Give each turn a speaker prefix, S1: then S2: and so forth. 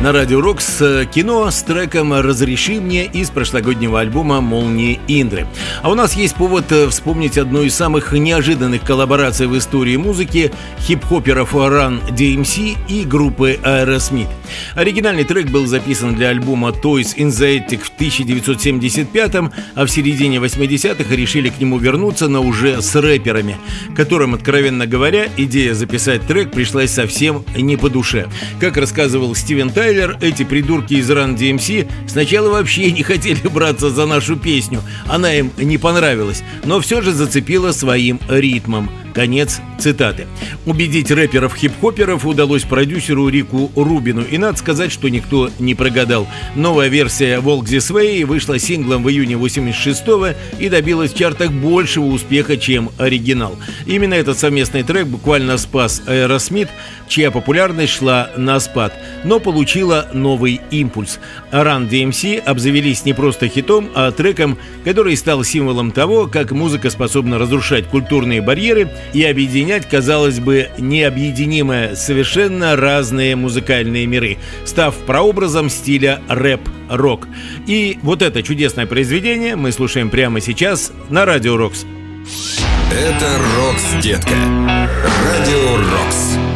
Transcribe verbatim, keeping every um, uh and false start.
S1: На Радио Рокс кино с треком «Разреши мне» из прошлогоднего альбома «Молнии Индры». А у нас есть повод вспомнить одну из самых неожиданных коллабораций в истории музыки хип-хоперов Run ди эм си и группы Aerosmith. Оригинальный трек был записан для альбома Toys in the Attic в тысяча девятьсот семьдесят пятом, а в середине восьмидесятых решили к нему вернуться, но уже с рэперами, которым, откровенно говоря, идея записать трек пришлась совсем не по душе. Как рассказывал Стивен Тайлер, эти придурки из Run ди эм си сначала вообще не хотели браться за нашу песню, она им не понравилась, но все же зацепила своим ритмом. Конец цитаты. Убедить рэперов-хип-хоперов удалось продюсеру Рику Рубину, и надо сказать, что никто не прогадал. Новая версия «Walk This Way» вышла синглом в июне восемьдесят шестого и добилась в чартах большего успеха, чем оригинал. Именно этот совместный трек буквально спас Aerosmith, чья популярность шла на спад, но получила новый импульс. Run ди эм си обзавелись не просто хитом, а треком, который стал символом того, как музыка способна разрушать культурные барьеры и объединять, казалось бы, необъединимые совершенно разные музыкальные миры, став прообразом стиля рэп-рок. И вот это чудесное произведение мы слушаем прямо сейчас на Радио Рокс.
S2: Это Рокс, детка. Радио Рокс.